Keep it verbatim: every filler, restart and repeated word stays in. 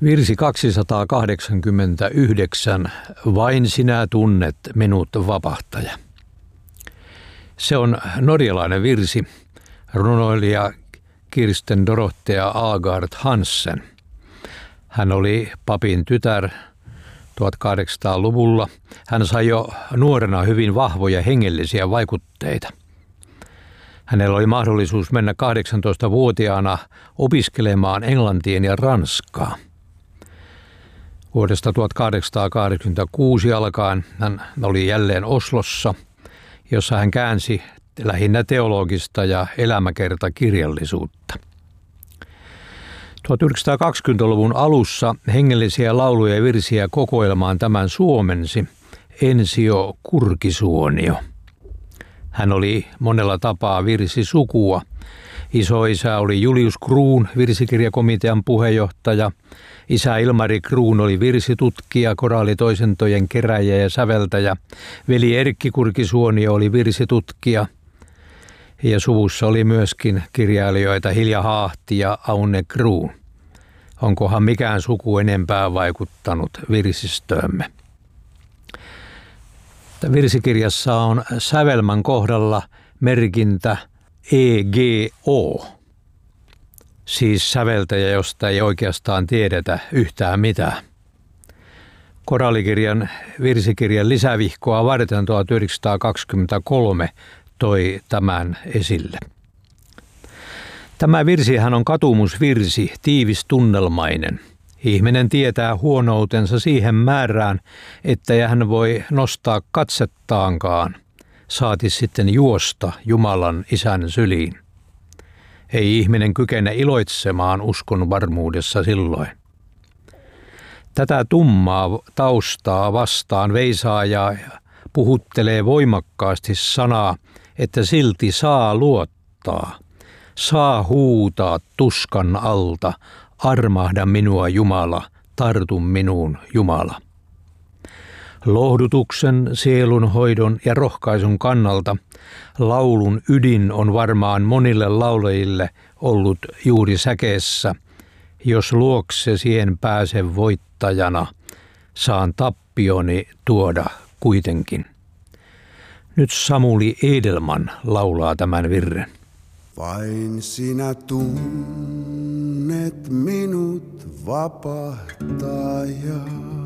Virsi kaksisataakahdeksankymmentäyhdeksän. Vain sinä tunnet minut, vapahtaja. Se on norjalainen virsi, runoilija Kirsten Dorothea Agard Hansen. Hän oli papin tytär tuhatkahdeksansataaluvulla. Hän sai jo nuorena hyvin vahvoja hengellisiä vaikutteita. Hänellä oli mahdollisuus mennä kahdeksantoistavuotiaana opiskelemaan englantiin ja ranskaa. Vuodesta tuhatkahdeksansataakahdeksankymmentäkuusi alkaen hän oli jälleen Oslossa, jossa hän käänsi lähinnä teologista ja elämäkertakirjallisuutta. tuhatyhdeksänsataakaksikymmentäluvun alussa hengellisiä lauluja ja virsiä kokoelmaan tämän suomensi Ensio Kurkisuonio. Hän oli monella tapaa virsisukua. Isoisä oli Julius Kruun, virsikirjakomitean puheenjohtaja. Isä Ilmari Kruun oli virsitutkija, koraalitoisintojen keräjä ja säveltäjä. Veli Erkki Kurkisuonio oli virsitutkija. Ja suvussa oli myöskin kirjailijoita Hilja Haahti ja Aune Kruun. Onkohan mikään suku enempää vaikuttanut virsistöömme? Virsikirjassa on sävelmän kohdalla merkintä E G O, siis säveltäjä, josta ei oikeastaan tiedetä yhtään mitään. Koraalikirjan virsikirjan lisävihkoa varten tuhatyhdeksänsataakaksikymmentäkolme toi tämän esille. Tämä virsihän on katumusvirsi, tiivis tunnelmainen. Ihminen tietää huonoutensa siihen määrään, että hän voi nostaa katsettaankaan, saati sitten juosta Jumalan Isän syliin. Ei ihminen kykene iloitsemaan uskon varmuudessa silloin. Tätä tummaa taustaa vastaan veisaaja puhuttelee voimakkaasti sanaa, että silti saa luottaa, saa huutaa tuskan alta, armahda minua Jumala, tartu minuun Jumala. Lohdutuksen, sielunhoidon ja rohkaisun kannalta laulun ydin on varmaan monille laulajille ollut juuri säkeessä, jos luokse siihen pääsen voittajana, saan tappioni tuoda kuitenkin. Nyt Samuli Edelman laulaa tämän virren. Vain sinä tunnet minut, vapahtaja.